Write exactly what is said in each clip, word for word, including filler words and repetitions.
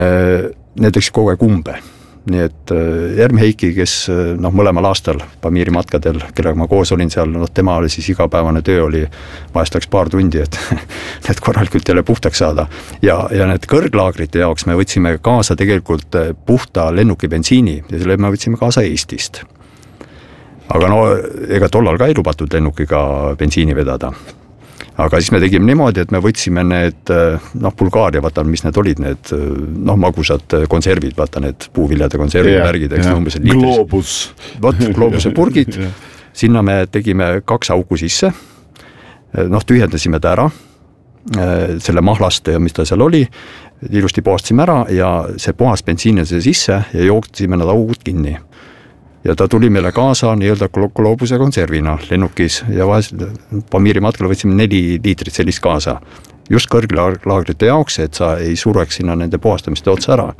Need läks kogu aeg umbe. Nii et Erm Heiki, kes noh, mõlemal aastal Pamiri matkadel, kellega ma koos olin seal, noh, tema oli siis igapäevane töö oli vahest läks paar tundi, et need korralikult jälle puhtaks saada. Ja, ja need kõrglaagrite jaoks me võtsime kaasa tegelikult puhta lennuki bensiini ja selle me võtsime kaasa Eestist. Aga no, ega tollal ka ei lubatud lennukiga bensiini vedada. Aga siis me tegime niimoodi, et me võtsime need, noh, Bulgaaria, vaata, mis need olid, need, noh, magusad konservid, vaata, need puuviljade konservid yeah, märgid, eks yeah. umbes Globus. Vot, Globuse purgid, yeah. Sinna me tegime kaks auku sisse, noh, tühjendasime ta ära, selle mahlast ja mis ta seal oli, ilusti puhastasime ära ja see puhas bensiin see sisse ja jooksime nad augud kinni. Ja ta tuli meile kaasa nii-öelda Globuse konservina lennukis ja vahest Pamiri matkal võtsime neli liitrit sellist kaasa. Just kõrglaagrite jaoks, et sa ei sureks sinna nende puhastamiste otsa ära.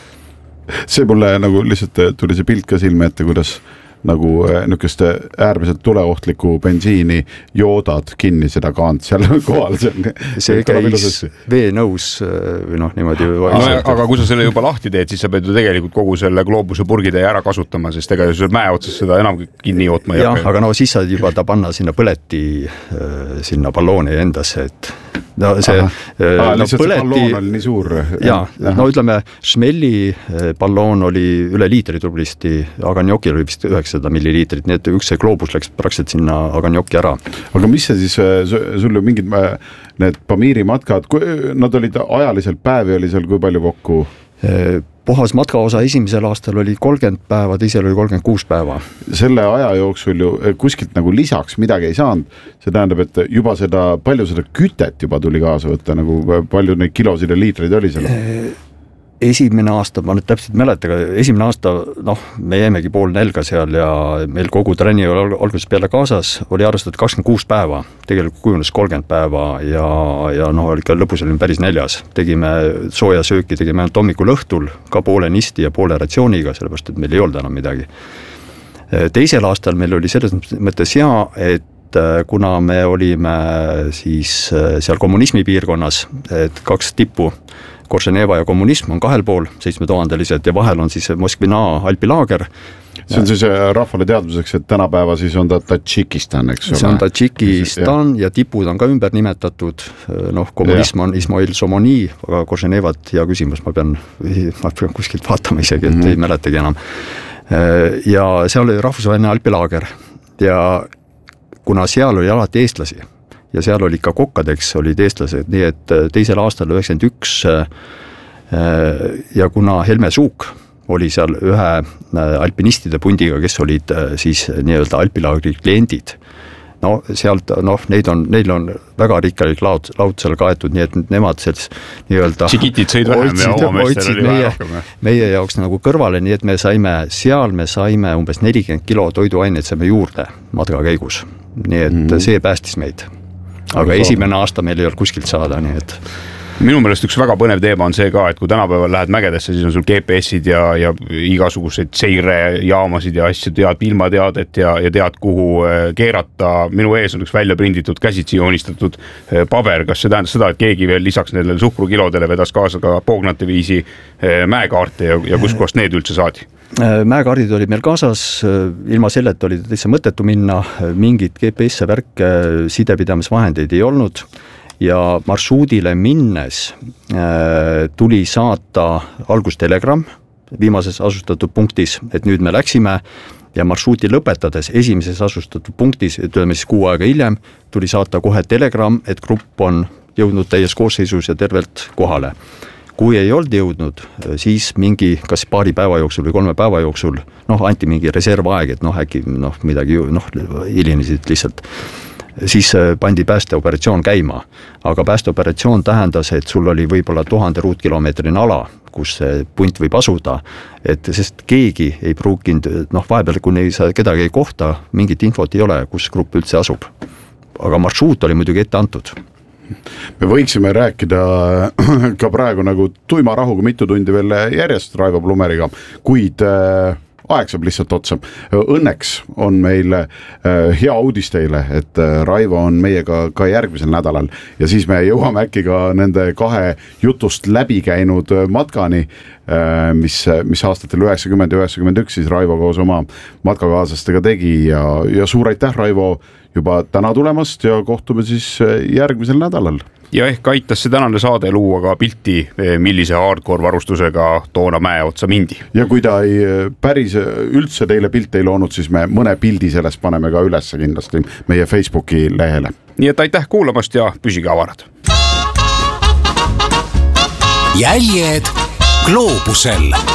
See mulle nagu lihtsalt tuli see pilt ka silme ette, kuidas nagu niisugust äärmiselt tuleohtliku bensiini joodad kinni seda kaant seal kohal. See, see käis veenõus või noh, niimoodi. No, aga kui sa selle juba lahti teed, siis sa pead ju tegelikult kogu selle Globuse purgide ära kasutama, sest ega ju mäe otsas seda enam kinni jootma. Jah, aga no siis saad juba ta panna sinna põleti sinna ballooni endasse, et no see Aha, no, põleti, balloon oli nii suur. Ja, no ütleme, Schmelli balloon oli üle liitri tublisti, Aganjoki oli vist üheksasada milliliitrit, nii et üks see Globus läks praktiliselt sinna Aganjoki ära. Aga mis see siis, sul mingid need Pamiri matkad, nad olid ajaliselt päevi, oli seal kui palju kokku? Puhas matkaosa esimesel aastal oli kolmkümmend päeva, teisel oli kolmkümmend kuus päeva. Selle aja jooksul ju kuskilt nagu lisaks midagi ei saanud. See tähendab, et juba seda, palju seda kütet juba tuli kaasa võtta, nagu palju neid kilosid ja liitreid oli seal? Esimene aasta, ma nüüd täpselt mäleta, aga esimene aasta, noh, me jäimegi pool nälga seal ja meil kogu trenni alguses peale kaasas oli arvestatud kakskümmend kuus päeva, tegelikult kujunes kolmkümmend päeva ja, ja noh, ikka lõpus olime päris näljas. Tegime sooja sööki, tegime ainult hommikul õhtul, ka poole nisti ja poole ratsiooniga, sellepärast, et meil ei olnud enam midagi. Teisel aastal meil oli selles mõttes hea, et kuna me olime siis seal kommunismi piirkonnas, et kaks tippu, Korženeva ja kommunism on kahel pool, seitsme tuhandelised ja vahel on siis Moskvina alpilaager. See on siis rahvale teadmiseks, et tänapäeva siis on ta Tadžikistan, eks ole? See on Tadžikistan ja tipud on ka ümber nimetatud. Noh, kommunism ja. On Ismail Somoni, aga Korženevat hea küsimus, ma pean, ma pean kuskilt vaatama isegi, et mm-hmm. ei mäletagi enam. Ja seal oli rahvusvaheline alpilaager ja kuna seal oli alati eestlasi, ja seal oli ka kokkadeks, olid eestlased, nii et teisel aastal üheksakümmend üks ja kuna Helme Suuk oli seal ühe alpinistide pundiga, kes olid siis nii-öelda alpilaagri kliendid, no sealt, noh, neid on, neil on väga rikkalik laud, laud seal kaetud, nii et nemad selles nii-öelda Tšikitid sõid vähem ja omameestel oli meie, meie jaoks nagu kõrvale, nii et me saime, seal me saime umbes nelikümmend kilo toiduaineid saime juurde matka käigus, nii et mm. see päästis meid. Aga esimene aasta meil ei ole kuskilt saada, nii et minu meelest üks väga põnev teema on see ka, et kui tänapäeval lähed mägedesse, siis on sul G P S-id ja, ja igasuguseid seirejaamasid ja asju, tead ilmateadet ja, ja tead, kuhu keerata. Minu ees on üks välja prinditud, käsitsi joonistatud paber. Kas see tähendab seda, et keegi veel lisaks nendele suhkrukilodele vedas kaasa ka poognate viisi mäekaarte ja, ja kus kohast need üldse saadi? Mäekaardid oli meil kaasas, ilma sellelt oli täitsa mõttetu minna, mingit G P S-e värke, sidepidamisvahendeid ei olnud ja marsruudile minnes äh, tuli saata algus telegramm viimases asustatud punktis, et nüüd me läksime ja marsruuti lõpetades esimeses asustatud punktis, ütleme siis kuu aega hiljem, tuli saata kohe telegramm, et grupp on jõudnud täies koosseisus ja tervelt kohale. Kui ei olnud jõudnud, siis mingi, kas paari päeva jooksul või kolme päeva jooksul, noh, anti mingi reservaeg, et noh, äkki noh, midagi, noh, hilinesid lihtsalt. Siis pandi päästeoperatsioon käima, aga päästeoperatsioon tähendas, et sul oli võib-olla tuhande ruutkilomeetrine ala, kus see punt võib asuda, et sest keegi ei pruukinud, noh, vahepeal, kuni sa kedagi ei kohta, mingit infot ei ole, kus grupp üldse asub. Aga marsruut oli muidugi ette antud. Me võiksime rääkida ka praegu nagu tuima rahuga mitu tundi veel järjest Raivo Plumeriga, kuid aeg saab lihtsalt otsa. Õnneks on meil hea uudis teile, et Raivo on meiega ka järgmisel nädalal ja siis me jõuame äkki ka nende kahe jutust läbi käinud matkani, mis, mis aastatel üheksakümmend ja üheksakümmend üks siis Raivo koos oma matkakaaslastega tegi ja, ja suur aitäh, Raivo, juba täna tulemast ja kohtume siis järgmisel nädalal. Ja ehk aitas see tänane saade luua ka pilti, millise hardcore varustusega toona mäe otsa mindi. Ja kui ta ei päris üldse teile pilte ei loonud, siis me mõne pildi sellest paneme ka üles kindlasti meie Facebooki lehele. Nii et aitäh kuulamast ja püsige avarad. Jäljed gloobusel.